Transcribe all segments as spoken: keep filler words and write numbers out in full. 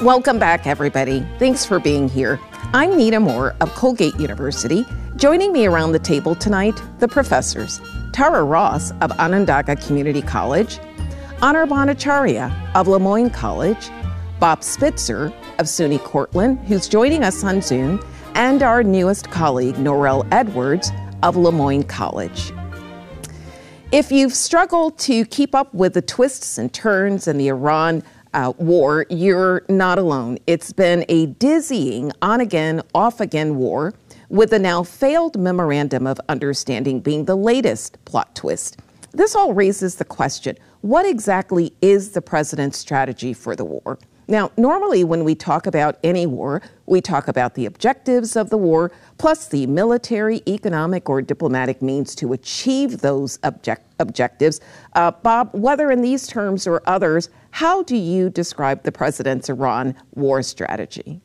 Welcome back, everybody. Thanks for being here. I'm Nina Moore of Colgate University. Joining me around the table tonight, the professors, Tara Ross of Onondaga Community College, Anirban Acharya of Le Moyne College, Bob Spitzer of SUNY Cortland, who's joining us on Zoom, and our newest colleague, Norel Edwards of Le Moyne College. If you've struggled to keep up with the twists and turns in the Iran Uh, war, you're not alone. It's been a dizzying on-again, off-again war, with the now failed Memorandum of Understanding being the latest plot twist. This all raises the question, what exactly is the president's strategy for the war? Now, normally when we talk about any war, we talk about the objectives of the war, plus the military, economic, or diplomatic means to achieve those object- objectives. Uh, Bob, whether in these terms or others, how do you describe the president's Iran war strategy?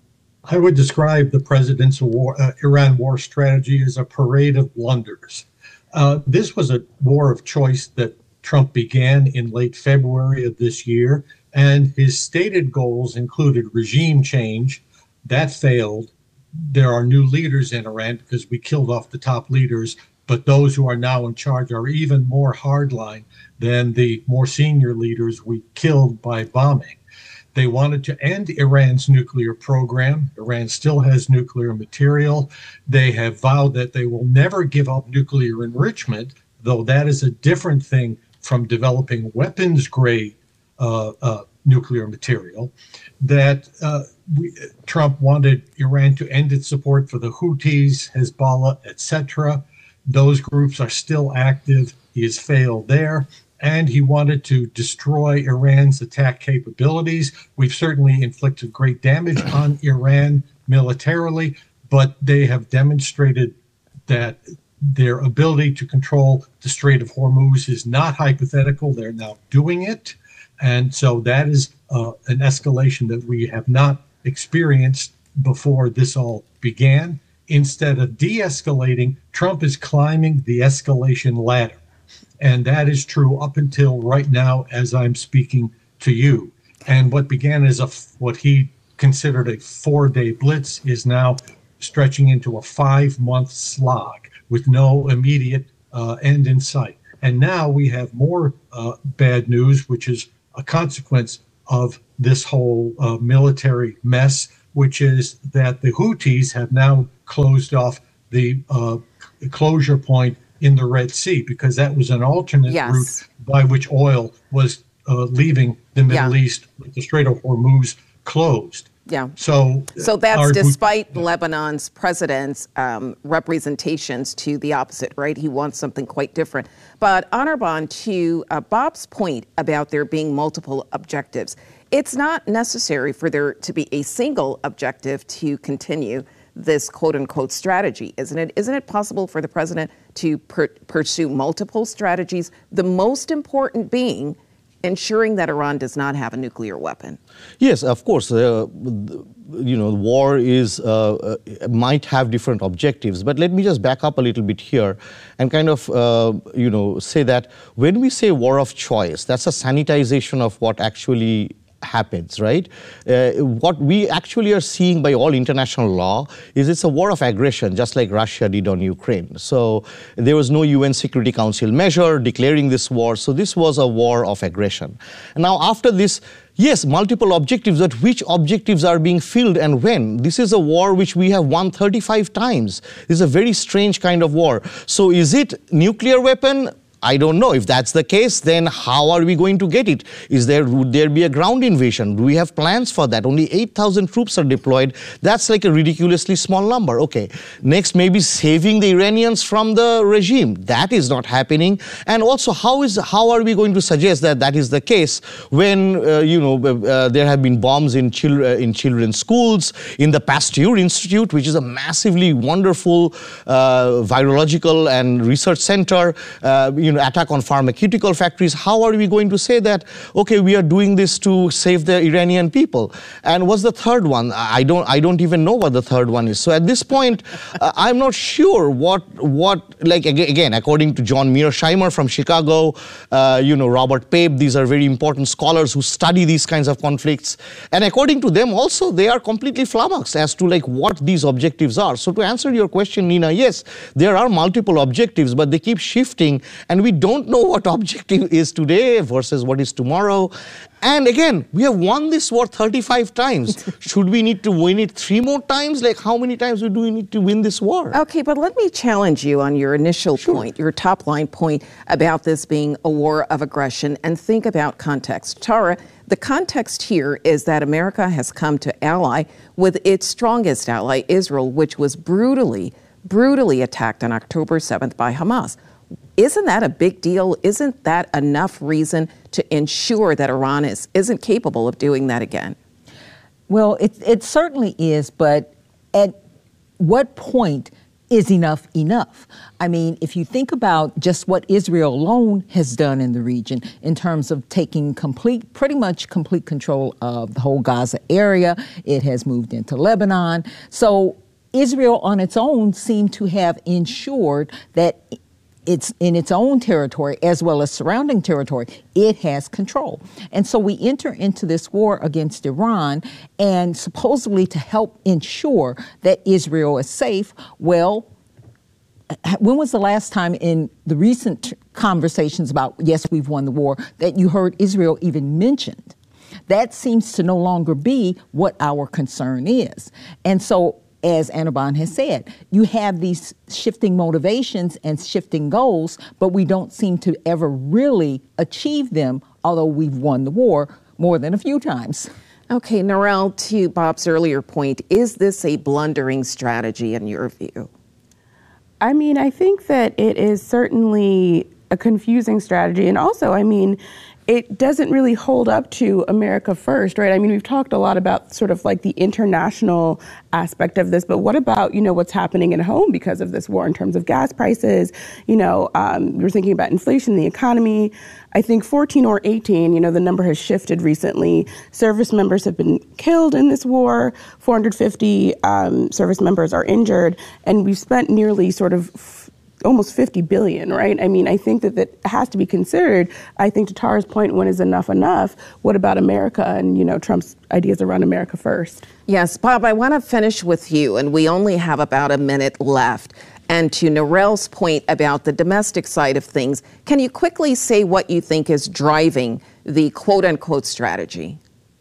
I would describe the president's war, uh, Iran war strategy as a parade of blunders. Uh, this was a war of choice that Trump began in late February of this year, and his stated goals included regime change. That failed. There are new leaders in Iran because we killed off the top leaders, but those who are now in charge are even more hardline than the more senior leaders we killed by bombing. They wanted to end Iran's nuclear program. Iran still has nuclear material. They have vowed that they will never give up nuclear enrichment, though that is a different thing from developing weapons-grade uh, uh, nuclear material. That uh, we, Trump wanted Iran to end its support for the Houthis, Hezbollah, et cetera. Those groups are still active. He has failed there. And he wanted to destroy Iran's attack capabilities. We've certainly inflicted great damage on Iran militarily, but they have demonstrated that their ability to control the Strait of Hormuz is not hypothetical. They're now doing it. And so that is uh, an escalation that we have not experienced before this all began. Instead of de-escalating, Trump is climbing the escalation ladder. And that is true up until right now as I'm speaking to you. And what began as a what he considered a four-day blitz is now stretching into a five-month slog with no immediate uh, end in sight. And now we have more uh, bad news, which is a consequence of this whole uh, military mess, which is that the Houthis have now closed off the uh, closure point in the Red Sea, because that was an alternate yes. route by which oil was uh, leaving the Middle yeah. East with the Strait of Hormuz closed. Yeah. So, so that's our, despite yeah. Lebanon's president's um, representations to the opposite, right? He wants something quite different. But Anirban, to uh, Bob's point about there being multiple objectives, it's not necessary for there to be a single objective to continue this quote-unquote strategy, isn't it? Isn't it possible for the president to per- pursue multiple strategies, the most important being ensuring that Iran does not have a nuclear weapon? Yes, of course. Uh, you know, war is uh, uh, might have different objectives, but let me just back up a little bit here and kind of, uh, you know, say that when we say war of choice, that's a sanitization of what actually happens, right? Uh, what we actually are seeing by all international law is it's a war of aggression, just like Russia did on Ukraine. So there was no U N Security Council measure declaring this war. So this was a war of aggression. And now after this, yes, multiple objectives, but which objectives are being filled and when? This is a war which we have won thirty-five times. This is a very strange kind of war. So is it nuclear weapon? I don't know. If that's the case, then how are we going to get it? Is there, would there be a ground invasion? Do we have plans for that? Only eight thousand troops are deployed. That's like a ridiculously small number. Okay. Next, maybe saving the Iranians from the regime. That is not happening. And also, how is how are we going to suggest that that is the case when, uh, you know, uh, there have been bombs in, chil- uh, in children's schools, in the Pasteur Institute, which is a massively wonderful uh, virological and research center, uh, you know, know, attack on pharmaceutical factories. How are we going to say that, okay, we are doing this to save the Iranian people? And what's the third one? I don't, I don't even know what the third one is. So at this point, uh, I'm not sure what, what, like, again, according to John Mearsheimer from Chicago, uh, you know, Robert Pape, these are very important scholars who study these kinds of conflicts. And according to them also, they are completely flummoxed as to like what these objectives are. So to answer your question, Nina, yes, there are multiple objectives, but they keep shifting, and we don't know what objective is today versus what is tomorrow. And again, we have won this war thirty-five times. Should we need to win it three more times? Like, how many times do we need to win this war? Okay, but let me challenge you on your initial Sure. point, your top line point about this being a war of aggression, and think about context. Tara, the context here is that America has come to ally with its strongest ally, Israel, which was brutally, brutally attacked on October seventh by Hamas. Isn't that a big deal? Isn't that enough reason to ensure that Iran is, isn't capable of doing that again? Well, it, it certainly is, but at what point is enough enough? I mean, if you think about just what Israel alone has done in the region in terms of taking complete, pretty much complete control of the whole Gaza area, it has moved into Lebanon. So Israel on its own seemed to have ensured that it's in its own territory as well as surrounding territory, it has control. And so we enter into this war against Iran, and supposedly to help ensure that Israel is safe. Well, when was the last time in the recent conversations about, yes, we've won the war, that you heard Israel even mentioned? That seems to no longer be what our concern is. And so, as Anirban has said, you have these shifting motivations and shifting goals, but we don't seem to ever really achieve them, although we've won the war more than a few times. Okay, Narelle, to Bob's earlier point, is this a blundering strategy in your view? I mean, I think that it is certainly a confusing strategy. And also, I mean, it doesn't really hold up to America first, right? I mean, we've talked a lot about sort of like the international aspect of this, but what about, you know, what's happening at home because of this war in terms of gas prices? You know, um, you're thinking about inflation, the economy. I think fourteen or eighteen, you know, the number has shifted recently. Service members have been killed in this war. four hundred fifty um, service members are injured, and we've spent nearly sort of almost fifty billion, right? I mean, I think that that has to be considered. I think to Tara's point, when is enough enough? What about America and, you know, Trump's ideas around America first? Yes, Bob, I want to finish with you, and we only have about a minute left. And to Narelle's point about the domestic side of things, can you quickly say what you think is driving the quote-unquote strategy?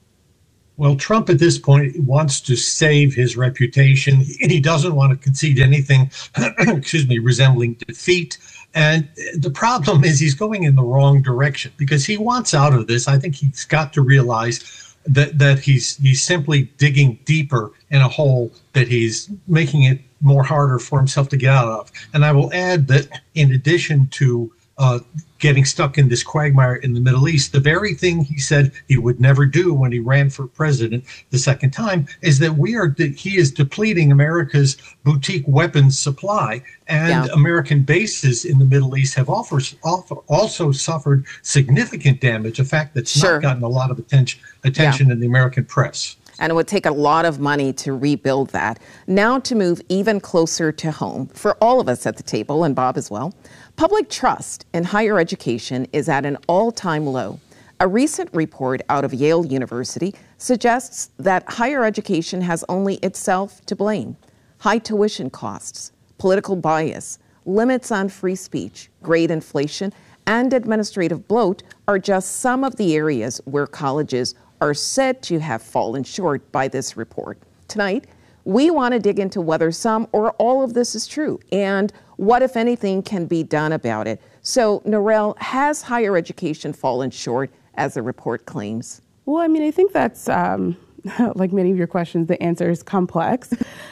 Well, Trump at this point wants to save his reputation, and he doesn't want to concede anything, excuse me, resembling defeat. And the problem is he's going in the wrong direction because he wants out of this. I think he's got to realize that that he's he's simply digging deeper in a hole that he's making it more harder for himself to get out of. And I will add that in addition to uh, getting stuck in this quagmire in the Middle East, the very thing he said he would never do when he ran for president the second time is that we are de- he is depleting America's boutique weapons supply, and Yeah. American bases in the Middle East have also, also suffered significant damage, a fact that's Sure. not gotten a lot of attention attention in the American press. And it would take a lot of money to rebuild that. Now to move even closer to home, for all of us at the table, and Bob as well, public trust in higher education is at an all-time low. A recent report out of Yale University suggests that higher education has only itself to blame. High tuition costs, political bias, limits on free speech, grade inflation, and administrative bloat are just some of the areas where colleges are said to have fallen short by this report. Tonight, we want to dig into whether some or all of this is true and what, if anything, can be done about it. So, Narelle, has higher education fallen short, as the report claims? Well, I mean, I think that's, um, like many of your questions, the answer is complex.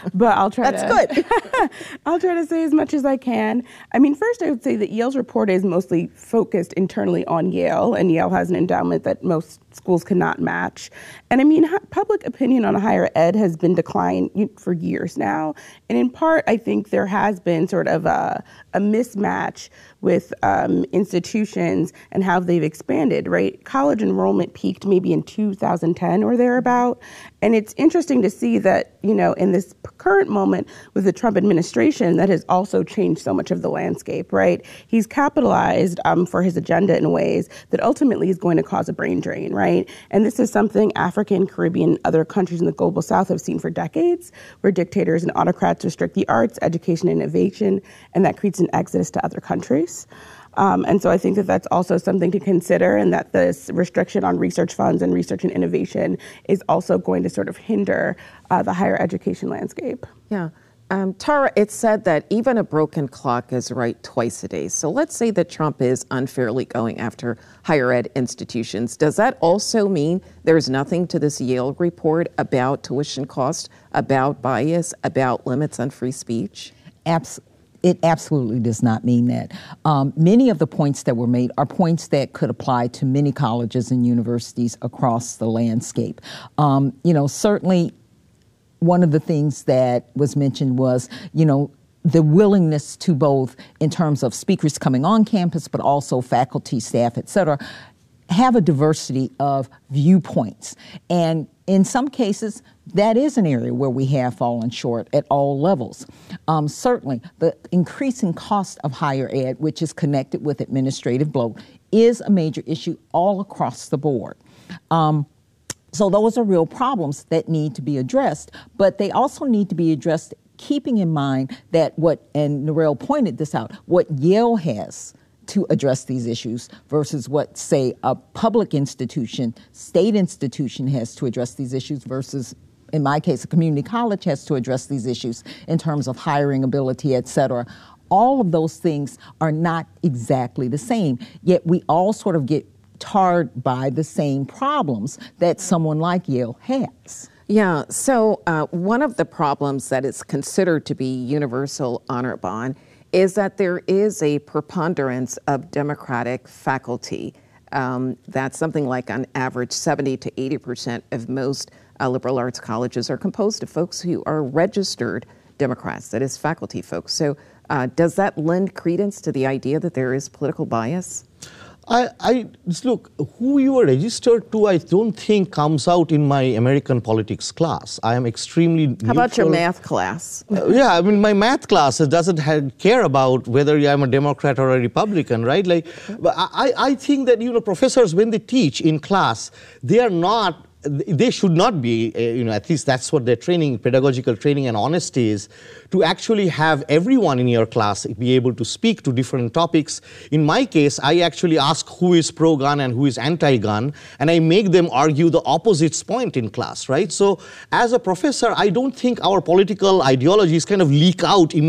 but I'll try That's to. That's good. I'll try to say as much as I can. I mean, first I would say that Yale's report is mostly focused internally on Yale, and Yale has an endowment that most schools cannot match. And I mean, public opinion on higher ed has been declining for years now. And in part, I think there has been sort of a, a mismatch with um, institutions and how they've expanded, right? College enrollment peaked maybe in two thousand ten or thereabout. And it's interesting to see that, you know, in this current moment with the Trump administration, that has also changed so much of the landscape, right? He's capitalized um, for his agenda in ways that ultimately is going to cause a brain drain, right? And this is something African, Caribbean, other countries in the global south have seen for decades, where dictators and autocrats restrict the arts, education, and innovation, and that creates an exodus to other countries. Um, and so I think that that's also something to consider, and that this restriction on research funds and research and innovation is also going to sort of hinder uh, the higher education landscape. Yeah. Um, Tara, it's said that even a broken clock is right twice a day. So let's say that Trump is unfairly going after higher ed institutions. Does that also mean there's nothing to this Yale report about tuition cost, about bias, about limits on free speech? Absolutely. It absolutely does not mean that. Um, many of the points that were made are points that could apply to many colleges and universities across the landscape. Um, you know, certainly one of the things that was mentioned was, you know, the willingness to both, in terms of speakers coming on campus, but also faculty, staff, et cetera, have a diversity of viewpoints. And in some cases, that is an area where we have fallen short at all levels. Um, certainly, the increasing cost of higher ed, which is connected with administrative bloat, is a major issue all across the board. Um, so those are real problems that need to be addressed, but they also need to be addressed keeping in mind that what, and Narelle pointed this out, what Yale has to address these issues versus what, say, a public institution, state institution has to address these issues versus, in my case, a community college has to address these issues in terms of hiring ability, et cetera. All of those things are not exactly the same, yet we all sort of get tarred by the same problems that someone like Yale has. Yeah, so uh, one of the problems that is considered to be universal honor bond is that there is a preponderance of Democratic faculty. Um, that's something like on average seventy to eighty percent of most uh, liberal arts colleges are composed of folks who are registered Democrats, that is faculty folks. So uh, does that lend credence to the idea that there is political bias? I, I look, who you are registered to, I don't think comes out in my American politics class. I am extremely neutral. How about your math class? uh, yeah, I mean, my math class doesn't have, care about whether I'm a Democrat or a Republican, right? Like, but I, I think that, you know, professors, when they teach in class, they are not, they should not be, uh, you know, at least that's what their training, pedagogical training and honesty is, to actually have everyone in your class be able to speak to different topics. In my case, I actually ask who is pro-gun and who is anti-gun, and I make them argue the opposite point in class, right? So as a professor, I don't think our political ideologies kind of leak out immediately.